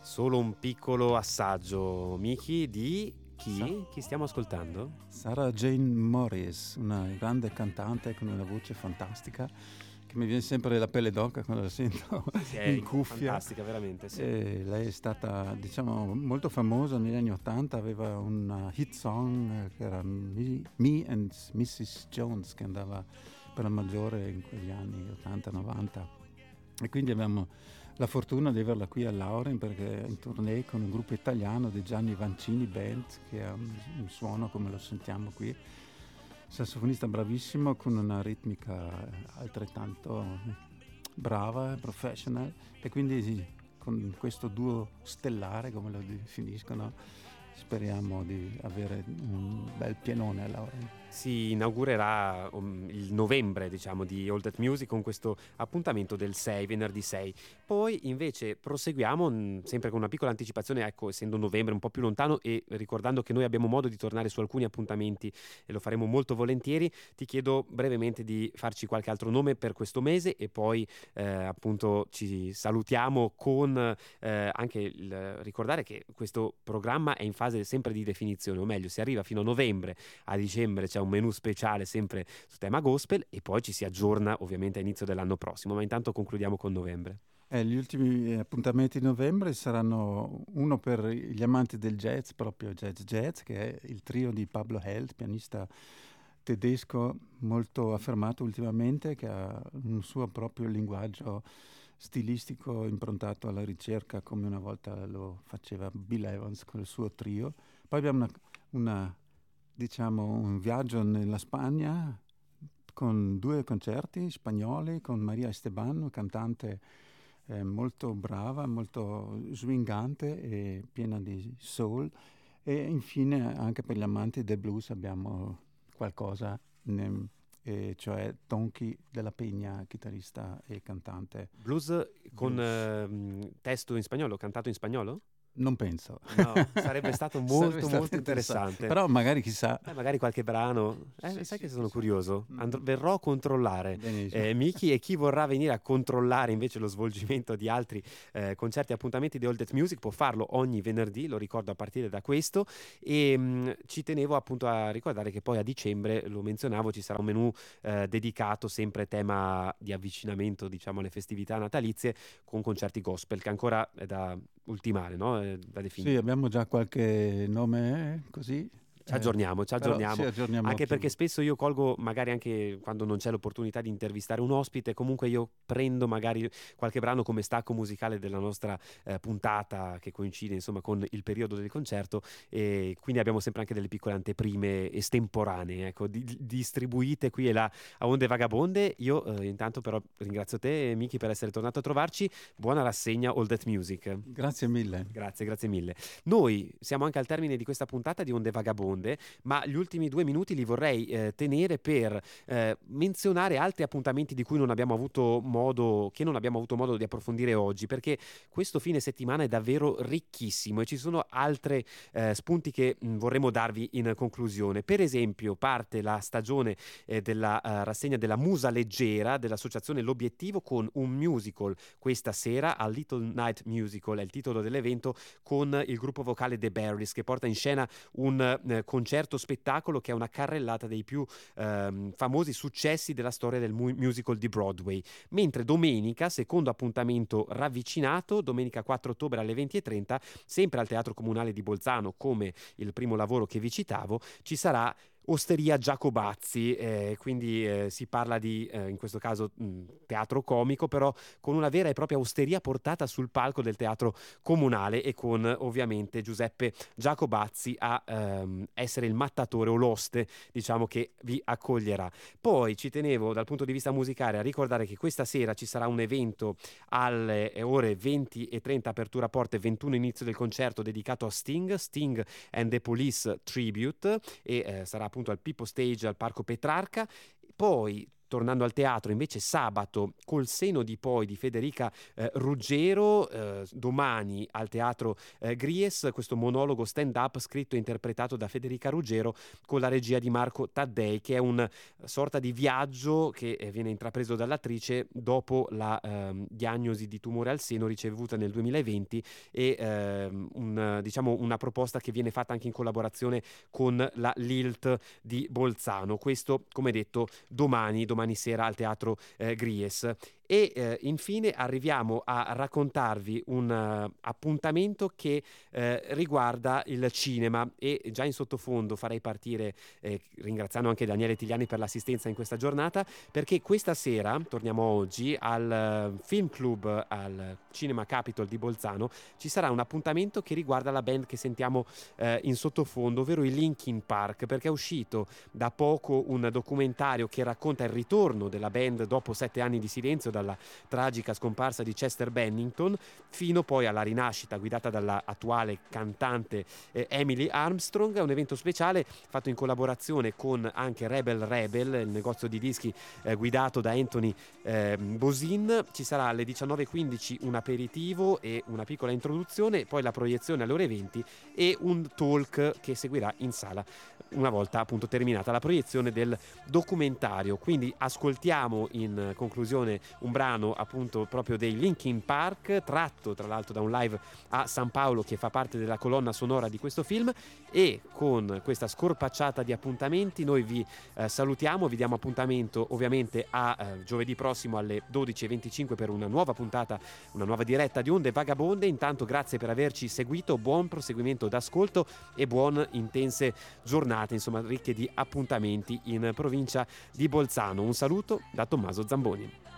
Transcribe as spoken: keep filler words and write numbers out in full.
Solo un piccolo assaggio, Miki, di chi? Chi stiamo ascoltando? Sarah Jane Morris, una grande cantante con una voce fantastica che mi viene sempre la pelle d'oca quando la sento Sì, in cuffia. Fantastica, veramente, sì. E lei è stata, diciamo, molto famosa negli anni Ottanta, aveva una hit song che era Me, Me and missus Jones, che andava per la maggiore in quegli anni ottanta novanta. E quindi abbiamo la fortuna di averla qui a Lauren, perché è in tournée con un gruppo italiano di Gianni Vancini Band, che ha un, un suono come lo sentiamo qui, sassofonista bravissimo con una ritmica altrettanto brava, professional, e quindi con questo duo stellare, come lo definiscono, speriamo di avere un bel pienone a Lauren. Si inaugurerà um, il novembre, diciamo, di All That Music con questo appuntamento del sei, venerdì sei. Poi invece proseguiamo mh, sempre con una piccola anticipazione, ecco, essendo novembre un po' più lontano e ricordando che noi abbiamo modo di tornare su alcuni appuntamenti e lo faremo molto volentieri, ti chiedo brevemente di farci qualche altro nome per questo mese e poi eh, appunto ci salutiamo con eh, anche il ricordare che questo programma è in fase sempre di definizione, o meglio, si arriva fino a novembre, a dicembre c'è un menù speciale sempre su tema gospel e poi ci si aggiorna ovviamente a inizio dell'anno prossimo, ma intanto concludiamo con novembre. Eh, gli ultimi appuntamenti di novembre saranno uno per gli amanti del jazz, proprio jazz jazz, che è il trio di Pablo Held, pianista tedesco molto affermato ultimamente, che ha un suo proprio linguaggio stilistico improntato alla ricerca, come una volta lo faceva Bill Evans con il suo trio. Poi abbiamo una, una diciamo un viaggio nella Spagna con due concerti spagnoli, con Maria Esteban, cantante eh, molto brava, molto swingante e piena di soul, e infine anche per gli amanti del blues abbiamo qualcosa, ne, eh, cioè Tonchi della Peña, chitarrista e cantante. Blues con eh, testo in spagnolo, cantato in spagnolo? Non penso. No, sarebbe stato molto Sarebbe stato molto interessante. Però magari chissà. Eh, magari qualche brano. Eh, Sì, sai sì, che sono chissà. curioso. Mm. Andr- verrò a controllare eh, Miki, e chi vorrà venire a controllare invece lo svolgimento di altri eh, concerti e appuntamenti di All That Music può farlo ogni venerdì, lo ricordo a partire da questo. E mh, ci tenevo appunto a ricordare che poi a dicembre, lo menzionavo, ci sarà un menù eh, dedicato sempre tema di avvicinamento, diciamo, alle festività natalizie con concerti gospel che ancora è da ultimare, no? È da definire. Sì, abbiamo già qualche nome così. Ci aggiorniamo, ci aggiorniamo, sì, aggiorniamo anche più. perché spesso io colgo, magari anche quando non c'è l'opportunità di intervistare un ospite, comunque io prendo magari qualche brano come stacco musicale della nostra eh, puntata che coincide insomma con il periodo del concerto, e quindi abbiamo sempre anche delle piccole anteprime estemporanee, ecco, di, di, distribuite qui e là a onde vagabonde. Io eh, intanto però ringrazio te, Miki, per essere tornato a trovarci. Buona rassegna All That Music. Grazie mille. Grazie, grazie mille. Noi siamo anche al termine di questa puntata di Onde Vagabonde, ma gli ultimi due minuti li vorrei eh, tenere per eh, menzionare altri appuntamenti di cui non abbiamo avuto modo, che non abbiamo avuto modo di approfondire oggi, perché questo fine settimana è davvero ricchissimo e ci sono altri eh, spunti che mh, vorremmo darvi in conclusione. Per esempio, parte la stagione eh, della uh, rassegna della Musa Leggera dell'associazione L'Obiettivo con un musical questa sera, a Little Night Musical è il titolo dell'evento, con il gruppo vocale The Berries che porta in scena un eh, concerto spettacolo che è una carrellata dei più ehm, famosi successi della storia del mu- musical di Broadway. Mentre domenica, secondo appuntamento ravvicinato, domenica quattro ottobre alle venti e trenta, sempre al Teatro Comunale di Bolzano, come il primo lavoro che vi citavo, ci sarà Osteria Giacobazzi, eh, quindi eh, si parla di, eh, in questo caso, mh, teatro comico, però con una vera e propria osteria portata sul palco del teatro comunale e con ovviamente Giuseppe Giacobazzi a ehm, essere il mattatore o l'oste, diciamo, che vi accoglierà. Poi ci tenevo dal punto di vista musicale a ricordare che questa sera ci sarà un evento alle ore venti e trenta, apertura porte, ventuno inizio del concerto, dedicato a Sting, Sting and the Police Tribute, e eh, sarà appunto al Pippo Stage al Parco Petrarca. Poi tornando al teatro, invece sabato Col seno di poi di Federica eh, Ruggero, eh, domani al Teatro eh, Gries, questo monologo stand-up scritto e interpretato da Federica Ruggero con la regia di Marco Taddei, che è una sorta di viaggio che eh, viene intrapreso dall'attrice dopo la ehm, diagnosi di tumore al seno ricevuta nel duemilaventi e ehm, un, diciamo una proposta che viene fatta anche in collaborazione con la L I L T di Bolzano. Questo, come detto, domani, domani sera al Teatro eh, Gries. E eh, infine arriviamo a raccontarvi un uh, appuntamento che eh, riguarda il cinema, e già in sottofondo farei partire, eh, ringraziando anche Daniele Tigliani per l'assistenza in questa giornata, perché questa sera, torniamo oggi, al uh, Film Club al Cinema Capitol di Bolzano ci sarà un appuntamento che riguarda la band che sentiamo eh, in sottofondo, ovvero i Linkin Park, perché è uscito da poco un documentario che racconta il ritorno della band dopo sette anni di silenzio, dalla tragica scomparsa di Chester Bennington fino poi alla rinascita guidata dalla attuale cantante eh, Emily Armstrong. È un evento speciale fatto in collaborazione con anche Rebel Rebel, il negozio di dischi eh, guidato da Anthony eh, Bosin. Ci sarà alle diciannove e quindici un aperitivo e una piccola introduzione, poi la proiezione alle ore venti e un talk che seguirà in sala una volta appunto terminata la proiezione del documentario. Quindi ascoltiamo in conclusione un brano appunto proprio dei Linkin Park, tratto tra l'altro da un live a San Paolo che fa parte della colonna sonora di questo film, e con questa scorpacciata di appuntamenti noi vi eh, salutiamo, vi diamo appuntamento ovviamente a eh, giovedì prossimo alle dodici e venticinque per una nuova puntata, una nuova diretta di Onde Vagabonde. Intanto grazie per averci seguito, buon proseguimento d'ascolto e buon intense giornate, insomma ricche di appuntamenti in provincia di Bolzano. Un saluto da Tommaso Zamboni.